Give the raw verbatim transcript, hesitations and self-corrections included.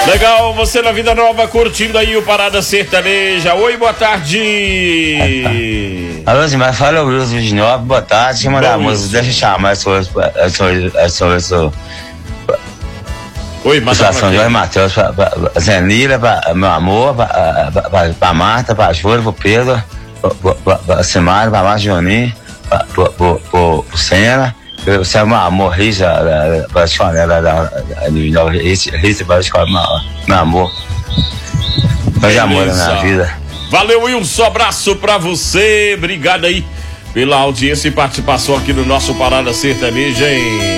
Legal, você na Vida Nova curtindo aí o Parada Sertaneja. Oi, boa tarde. Alô, mas fala o Wilson de Nova, boa tarde. Deixa eu mandar a música, deixa eu chamar, eu sou, eu sou, eu sou, eu sou. Oi, São Jorge Matheus, pra, pra, pra Zenira, pra meu amor, pra, pra, pra, pra Marta, pra Júlia, pro Pedro, pra, pra, pra Simário, pra Márcio Joninho, pra, pra, pra, pra, pra Senna, você é meu amor, Risa, pra escola, Risa, pra escola, meu amor. Meus amores na minha vida. Valeu, Wilson, abraço pra você, obrigado aí pela audiência e participação aqui no nosso Parada Sertaneja, hein?